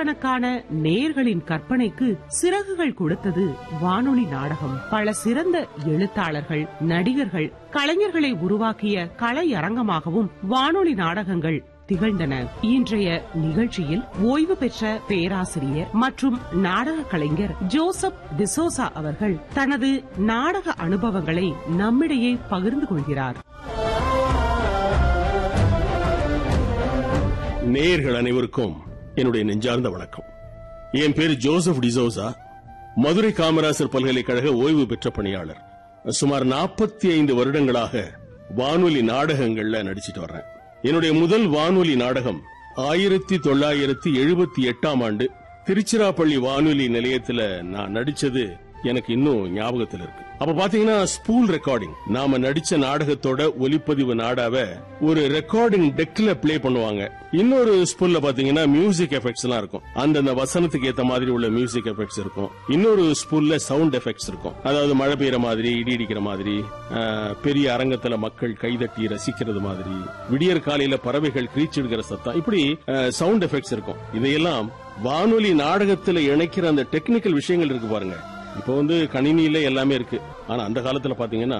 கோடிக்கணக்கான நேயர்களின் கற்பனைக்கு சிறகுகள் கொடுத்தது வானொலி நாடகம். பல சிறந்த எழுத்தாளர்கள், நடிகர்கள், கலைஞர்களை உருவாக்கிய கலையரங்கமாகவும் வானொலி நாடகங்கள் திகழ்ந்தன. இன்றைய நிகழ்ச்சியில் ஓய்வு பெற்ற பேராசிரியர் மற்றும் நாடக கலைஞர் ஜோசப் டிசோசா அவர்கள் தனது நாடக அனுபவங்களை நம்மிடையே பகிர்ந்து கொள்கிறார். நேயர்கள் அனைவருக்கும் என்னுடைய நெஞ்சார்ந்த வணக்கம். என் பேர் ஜோசப் டிசோசா. மதுரை காமராசர் பல்கலைக்கழக ஓய்வு பெற்ற பணியாளர். சுமார் 45 வருடங்களாக வானொலி நாடகங்கள்ல நடிச்சிட்டு வர்றேன். என்னுடைய முதல் வானொலி நாடகம் 1978 ஆண்டு திருச்சிராப்பள்ளி வானொலி நிலையத்துல நான் நடிச்சது எனக்கு இன்னும் ஞாபகத்தில் இருக்கு. அப்ப பாத்தீங்கன்னா ஸ்பூல் ரெக்கார்டிங், நாம நடிச்ச நாடகத்தோட ஒலிப்பதிவு நாடாவ ஒரு ரெக்கார்டிங் டெக்ல பிளே பண்ணுவாங்க. இன்னொரு ஸ்பூல்ல பாத்தீங்கன்னா மியூசிக் எஃபெக்ட்ஸ் எல்லாம் இருக்கும். அந்தந்த வசனத்துக்கு ஏத்த மாதிரி உள்ள மியூசிக் எஃபெக்ட்ஸ் இருக்கும். இன்னொரு ஸ்பூல்ல சவுண்ட் எஃபெக்ட்ஸ் இருக்கும். அதாவது மழை பெய்யற மாதிரி, இடி இடிக்கிற மாதிரி, பெரிய அரங்கத்துல மக்கள் கைதட்டி ரசிக்கிறது மாதிரி, விடியற் காலையில பறவைகள் கிரீச்சிடுகிற சத்தம், இப்படி சவுண்ட் எஃபெக்ட்ஸ் இருக்கும். இதையெல்லாம் வானொலி நாடகத்துல இணைக்கிற அந்த டெக்னிக்கல் விஷயங்கள் இருக்கு பாருங்க. இப்ப கணினியில எல்லாமே இருக்கு. ஆனா அந்த காலத்துல பாத்தீங்கன்னா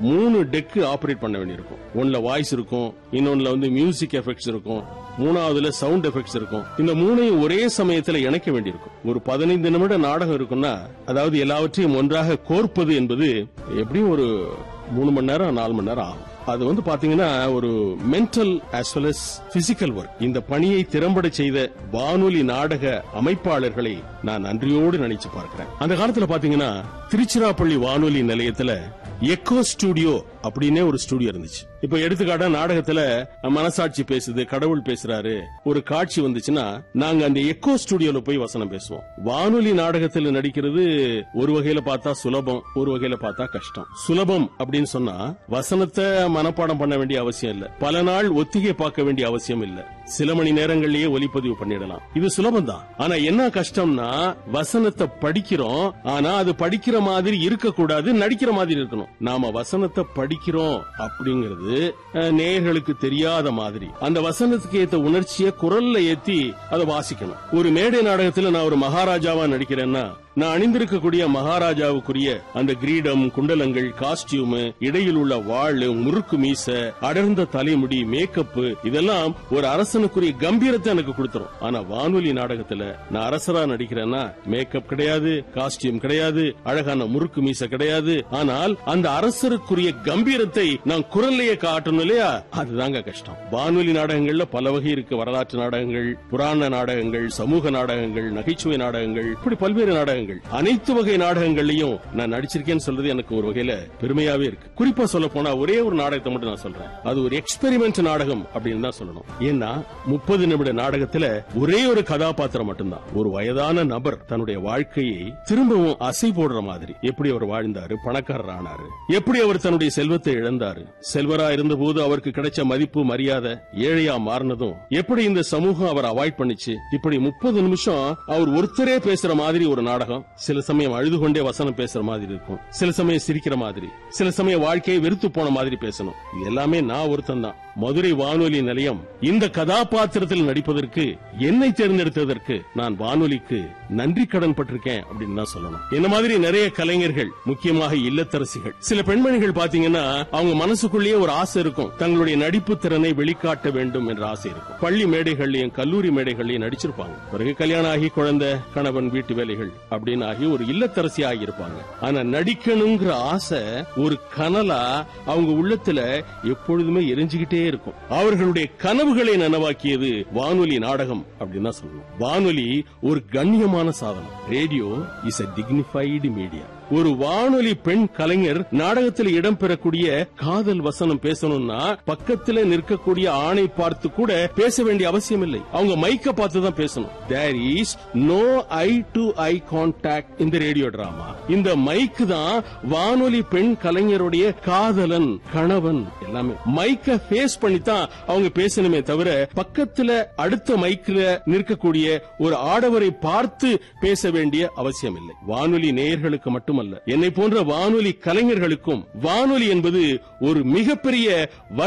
3 டெக் ஆபரேட் பண்ண வேண்டியிருக்கும். ஒன்னுல வாய்ஸ் இருக்கும், இன்னொன்னுல மியூசிக் எஃபெக்ட்ஸ் இருக்கும், மூணாவதுல சவுண்ட் எஃபெக்ட்ஸ் இருக்கும். இந்த மூணையும் ஒரே சமயத்துல இணைக்க வேண்டியிருக்கும். ஒரு 15 நிமிட நாடகம் இருக்குன்னா, அதாவது எல்லாவற்றையும் ஒன்றாக கோர்ப்பது என்பது எப்படியும் ஒரு 3 மணி நேரம் 4 மணி நேரம் ஆகும். அது பாத்தீங்கன்னா ஒரு mental as well as physical work. இந்த பணியை திறம்பட செய்த வானொலி நாடக அமைப்பாளர்களை நான் நன்றியோடு நினைச்சு பார்க்கிறேன். அந்த காலத்துல பாத்தீங்கன்னா திருச்சிராப்பள்ளி வானொலி நிலையத்துல எக்கோ ஸ்டுடியோ அப்படின்னே ஒரு ஸ்டுடியோ இருந்துச்சு. இப்ப எடுத்துக்காட்டா நாடகத்துல மனசாட்சி பேசுது, கடவுள் பேசுறாரு, ஒரு காட்சி வந்துச்சுன்னா நாங்க அந்த எக்கோ ஸ்டுடியோல போய் வசனம் பேசுவோம். வானொலி நாடகத்துல நடிக்கிறது ஒரு வகையில பார்த்தா சுலபம், ஒரு வகையில பார்த்தா கஷ்டம். சுலபம் அப்படின்னு சொன்னா வசனத்தை மனப்பாடம் பண்ண வேண்டிய அவசியம் இல்ல, பல நாள் ஒத்திகை பார்க்க வேண்டிய அவசியம் இல்ல, சில மணி நேரங்களிலேயே ஒலிப்பதிவு பண்ணிடலாம். இது சுலபம் தான். ஆனா என்ன கஷ்டம்னா வசனத்தை படிக்கிறோம், ஆனா அது படிக்கிற மாதிரி இருக்கக்கூடாது, நடிக்கிற மாதிரி இருக்கணும். நாம வசனத்தை படிக்கிறோம் அப்படிங்கிறது நேயர்களுக்கு தெரியாத மாதிரி அந்த வசனத்துக்கு ஏத்த உணர்ச்சியை குரல்ல ஏத்தி அதை வாசிக்கணும். ஒரு மேடை நாடகத்துல நான் ஒரு மகாராஜாவா நடிக்கிறேன்னா நான் அணிந்திருக்கக்கூடிய மகாராஜாவுக்குரிய அந்த கிரீடம், குண்டலங்கள், காஸ்டியூம், இடையில் உள்ள வாள், முறுக்கு மீச, அடர்ந்த தலைமுடி, மேக்கப், இதெல்லாம் ஒரு அரசனுக்குரிய கம்பீரத்தை எனக்கு கொடுத்துரும். ஆனா வானொலி நாடகத்துல நான் அரசரா நடிக்கிறேன்னா மேக்கப் கிடையாது, காஸ்டியூம் கிடையாது, அழகான முறுக்கு மீச கிடையாது. ஆனால் அந்த அரசருக்குரிய கம்பீரத்தை நான் குரல்லையே காட்டணும் இல்லையா? அதுதாங்க கஷ்டம். வானொலி நாடகங்கள்ல பல வகை இருக்கு. வரலாற்று நாடகங்கள், புராண நாடகங்கள், சமூக நாடகங்கள், நகைச்சுவை நாடகங்கள், இப்படி பல்வேறு நாடகங்கள். அனைத்து வகை நாடகங்களையும் நான் நடிச்சிருக்கேன்னு சொல்றது எனக்கு ஒரு வகையில பெருமையாவே இருக்கு. குறிப்பா சொல்ல போனா ஒரே ஒரு நாடகத்தை மட்டும் நான் சொல்றேன். அது ஒரு எக்ஸ்பெரிமெண்ட் நாடகம் அப்படின்னு தான் சொல்லணும். ஏன்னா 30 நிமிட நாடகத்துல ஒரே ஒரு கதாபாத்திரம் மட்டும்தான். ஒரு வயதான நபர் தன்னுடைய வாழ்க்கையை திரும்பவும் அசை போடுற மாதிரி, எப்படி அவர் வாழ்ந்தாரு, பணக்காரர் ஆனாரு, எப்படி அவர் தன்னுடைய செல்வத்தை இழந்தாரு, செல்வரா இருந்தபோது அவருக்கு கிடைச்ச மதிப்பு மரியாதை ஏழையா மாறினதும் எப்படி இந்த சமூகம் அவர் அவாய்ட் பண்ணிச்சு, இப்படி 30 நிமிஷம் அவர் ஒருத்தரே பேசுற மாதிரி ஒரு நாடகம். சில சமயம் அழுது கொண்டே வசனம் பேசுற மாதிரி இருக்கும், சில சமயம் சிரிக்கிற மாதிரி, சில சமயம் வாழ்க்கையை வெறுத்து போன மாதிரி பேசணும். இது எல்லாமே நான் ஒருத்தன் தான். மதுரை வானொலி நிலையம் இந்த கதாபாத்திரத்தில் நடிப்பதற்கு என்னை தேர்ந்தெடுத்ததற்கு நான் வானொலிக்கு நன்றி கடன் பட்டிருக்கேன் அப்படின்னு தான் சொல்லணும். இந்த மாதிரி நிறைய கலைஞர்கள், முக்கியமாக இல்லத்தரசிகள், சில பெண்மணிகள் பாத்தீங்கன்னா அவங்க மனசுக்குள்ளேயே ஒரு ஆசை இருக்கும், தங்களுடைய நடிப்பு திறனை வெளிக்காட்ட வேண்டும் என்ற ஆசை இருக்கும். பள்ளி மேடைகள்லயும் கல்லூரி மேடைகள்லயும் நடிச்சிருப்பாங்க. பிறகு கல்யாணம் ஆகி குழந்தை, கணவன், வீட்டு வேலைகள் அப்படின்னு ஆகி ஒரு இல்லத்தரசி ஆகியிருப்பாங்க. ஆனா நடிக்கணுங்கிற ஆசை ஒரு கனலா அவங்க உள்ளத்துல எப்பொழுதுமே எரிஞ்சுகிட்டே இருக்கும். அவர்களுடைய கனவுகளை நனவாக்கியது வானொலி நாடகம் அப்படின்னு தான் சொல்லணும். வானொலி ஒரு கண்ணியமான சாதனம். Radio is a dignified media. ஒரு வானொலி பெண் கலைஞர் நாடகத்தில் இடம்பெறக்கூடிய காதல் வசனம் பேசணும்னா பக்கத்துல நிற்கக்கூடிய ஆணை பார்த்து கூட பேச வேண்டிய அவசியம் இல்லை. அவங்க மைக்க பார்த்து தான் பேசணும். There is no eye to eye contact in the radio drama. இந்த மைக் தான் வானொலி பெண் கலைஞருடைய காதலன், கணவன், எல்லாமே மைக்க ஃபேஸ் பண்ணித்தான் அவங்க பேசணுமே தவிர பக்கத்துல அடுத்த மைக்ல நிற்கக்கூடிய ஒரு ஆடவரை பார்த்து பேச வேண்டிய அவசியம் இல்லை. வானொலி நேயர்களுக்கு மட்டும் என்னை போன்ற வானொலி கலைஞர்களுக்கும் வானொலி என்பது ஒரு மிகப்பெரிய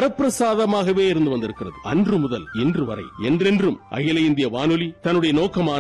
வரப்பிரசாதமாகவே இருந்து வந்திருக்கிறது. அன்று முதல் இன்று வரை என்றென்றும் அகில இந்திய வானொலி தன்னுடைய நோக்கமான